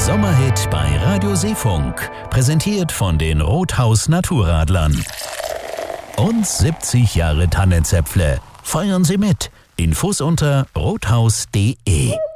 Sommerhit bei Radio Seefunk. Präsentiert von den Rothaus Naturradlern. Und 70 Jahre Tannenzäpfle. Feiern Sie mit. Infos unter rothaus.de.